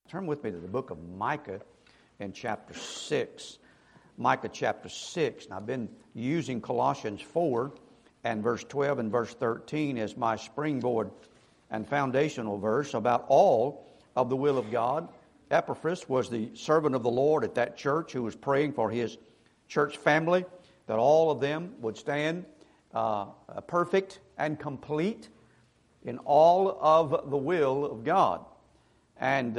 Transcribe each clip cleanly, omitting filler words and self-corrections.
Turn with me to the book of Micah in chapter 6. Micah chapter 6. And I've been using Colossians 4 and verse 12 and verse 13 as my springboard and foundational verse about all of the will of God. Epaphras was the servant of the Lord at that church who was praying for his church family, that all of them would stand perfect and complete in all of the will of God. And,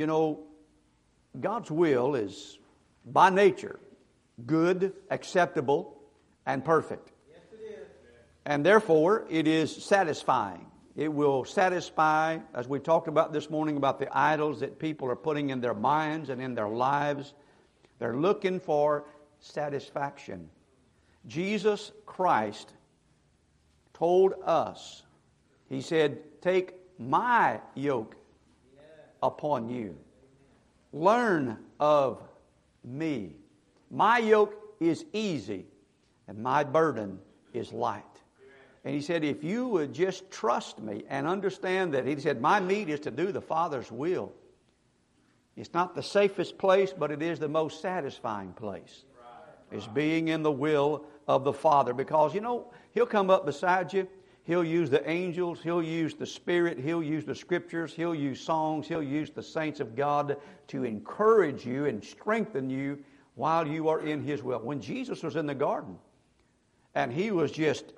God's will is, by nature, good, acceptable, and perfect. Yes, it is. And therefore, it is satisfying. It will satisfy, as we talked about this morning, about the idols that people are putting in their minds and in their lives. They're looking for satisfaction. Jesus Christ told us, He said, "Take my yoke upon you. Learn of me. My yoke is easy and my burden is light." And He said, if you would just trust me and understand that, He said, my meat is to do the Father's will. It's not the safest place, but it is the most satisfying place. It's being in the will of the Father. Because, He'll come up beside you. He'll use the angels, He'll use the Spirit, He'll use the Scriptures, He'll use songs, He'll use the saints of God to encourage you and strengthen you while you are in His will. When Jesus was in the garden and He was just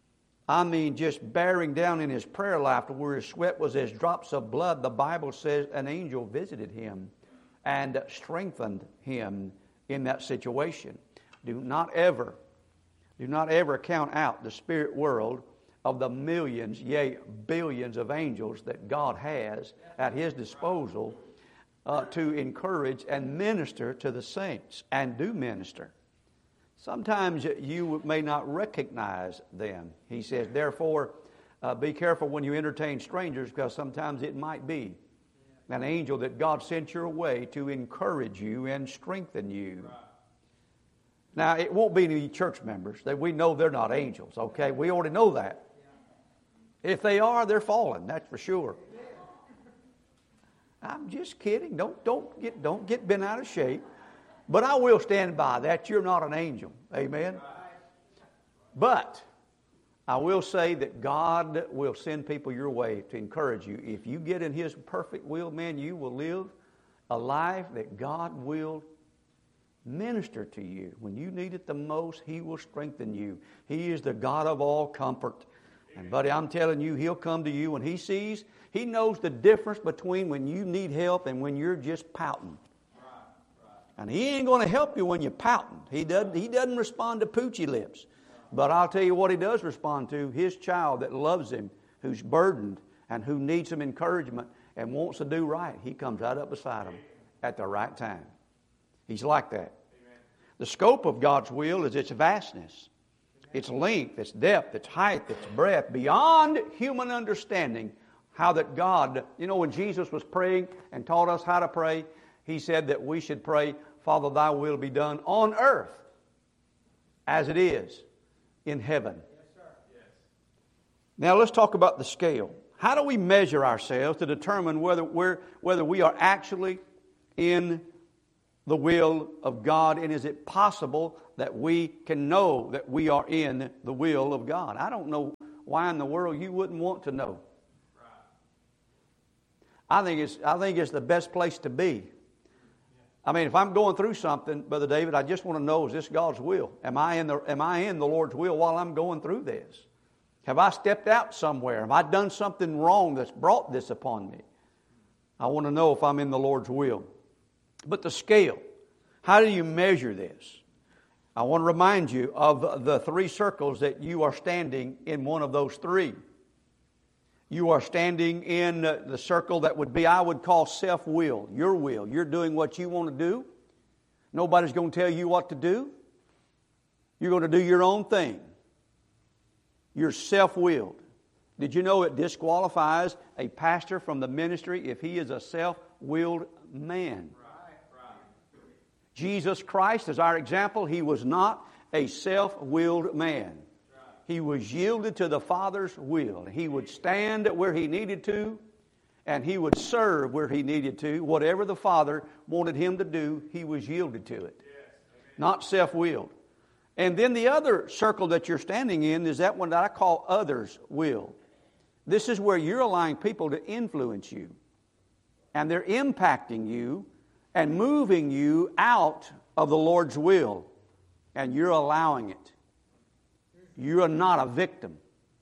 bearing down in His prayer life to where His sweat was as drops of blood, the Bible says an angel visited Him and strengthened Him in that situation. Do not ever count out the spirit world of the millions, yea, billions of angels that God has at His disposal to encourage and minister to the saints, and do minister. Sometimes you may not recognize them. He says, therefore, be careful when you entertain strangers, because sometimes it might be an angel that God sent your way to encourage you and strengthen you. Now, it won't be any church members. We know they're not angels, okay? We already know that. If they are, they're fallen, that's for sure. I'm just kidding. Don't get bent out of shape. But I will stand by that. You're not an angel. Amen. But I will say that God will send people your way to encourage you. If you get in His perfect will, man, you will live a life that God will minister to you. When you need it the most, He will strengthen you. He is the God of all comfort. And buddy, I'm telling you, He'll come to you when He knows the difference between when you need help and when you're just pouting. And He ain't going to help you when you're pouting. He doesn't respond to poochy lips. But I'll tell you what He does respond to. His child that loves Him, who's burdened and who needs some encouragement and wants to do right, He comes right up beside them at the right time. He's like that. The scope of God's will is its vastness. Its length, its depth, its height, its breadth, beyond human understanding. How that God, when Jesus was praying and taught us how to pray, He said that we should pray, Father, Thy will be done on earth as it is in heaven. Yes, sir. Yes. Now let's talk about the scale. How do we measure ourselves to determine whether we are actually in the will of God, and is it possible that we can know that we are in the will of God? I don't know why in the world you wouldn't want to know. I think it's the best place to be. I mean, if I'm going through something, Brother David, I just want to know, is this God's will? Am I in the Lord's will while I'm going through this? Have I stepped out somewhere? Have I done something wrong that's brought this upon me? I want to know if I'm in the Lord's will. But the scale, how do you measure this? I want to remind you of the three circles that you are standing in one of those three. You are standing in the circle that would be, I would call self-will, your will. You're doing what you want to do. Nobody's going to tell you what to do. You're going to do your own thing. You're self-willed. Did you know it disqualifies a pastor from the ministry if he is a self-willed man? Jesus Christ, as our example, He was not a self-willed man. He was yielded to the Father's will. He would stand where He needed to and he would serve where he needed to. Whatever the Father wanted him to do, he was yielded to it. Not self-willed. And then the other circle that you're standing in is that one that I call others' will. This is where you're allowing people to influence you. And they're impacting you and moving you out of the Lord's will. And you're allowing it. You are not a victim.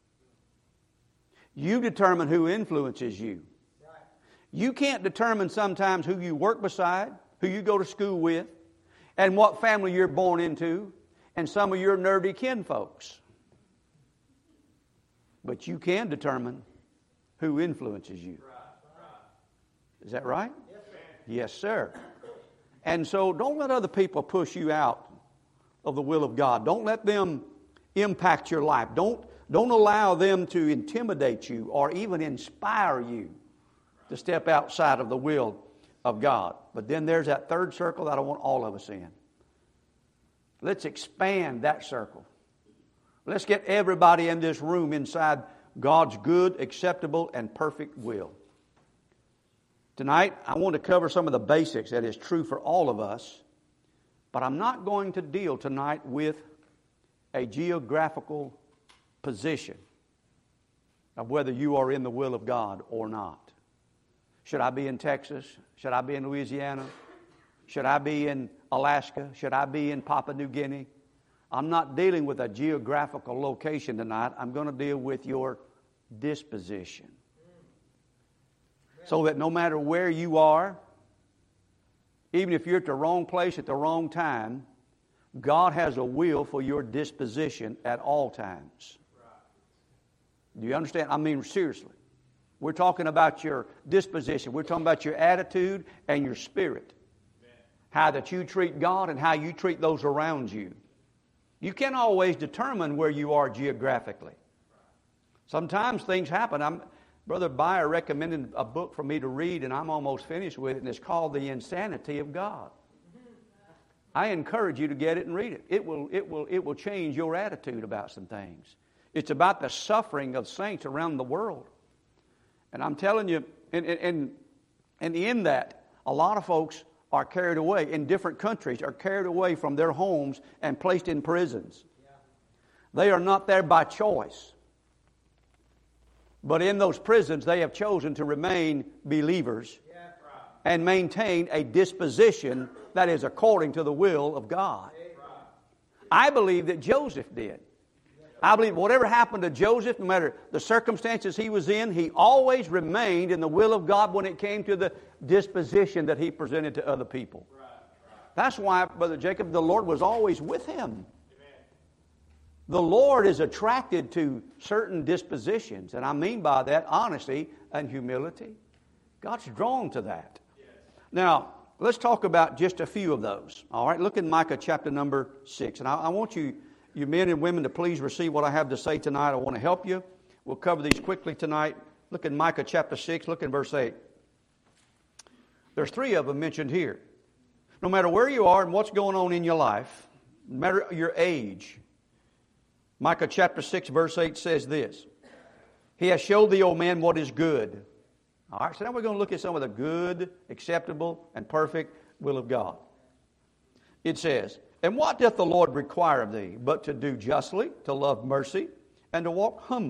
You determine who influences you. You can't determine sometimes who you work beside, who you go to school with, and what family you're born into, and some of your nerdy kinfolks. But you can determine who influences you. Is that right? Yes, sir. And so don't let other people push you out of the will of God. Don't let them impact your life. Don't allow them to intimidate you or even inspire you to step outside of the will of God. But then there's that third circle that I want all of us in. Let's expand that circle. Let's get everybody in this room inside God's good, acceptable, and perfect will. Tonight, I want to cover some of the basics that is true for all of us, but I'm not going to deal tonight with a geographical position of whether you are in the will of God or not. Should I be in Texas? Should I be in Louisiana? Should I be in Alaska? Should I be in Papua New Guinea? I'm not dealing with a geographical location tonight. I'm going to deal with your disposition. So that no matter where you are, even if you're at the wrong place at the wrong time, God has a will for your disposition at all times. Do you understand? I mean, seriously. We're talking about your disposition. We're talking about your attitude and your spirit. How that you treat God and how you treat those around you. You can't always determine where you are geographically. Sometimes things happen. Brother Byer recommended a book for me to read, and I'm almost finished with it, and it's called The Insanity of God. I encourage you to get it and read it. It will change your attitude about some things. It's about the suffering of saints around the world. And I'm telling you, and in that, a lot of folks are carried away in different countries, are carried away from their homes and placed in prisons. They are not there by choice. But in those prisons, they have chosen to remain believers and maintain a disposition that is according to the will of God. I believe that Joseph did. I believe whatever happened to Joseph, no matter the circumstances he was in, he always remained in the will of God when it came to the disposition that he presented to other people. That's why, Brother Jacob, the Lord was always with him. The Lord is attracted to certain dispositions, and I mean by that honesty and humility. God's drawn to that. Now, let's talk about just a few of those. All right, look in Micah chapter number 6. And I want you men and women to please receive what I have to say tonight. I want to help you. We'll cover these quickly tonight. Look in Micah chapter 6. Look in verse 8. There's 3 of them mentioned here. No matter where you are and what's going on in your life, no matter your age, Micah chapter 6 verse 8 says this. He has showed thee, O man, what is good. All right, so now we're going to look at some of the good, acceptable, and perfect will of God. It says, and what doth the Lord require of thee, but to do justly, to love mercy, and to walk humbly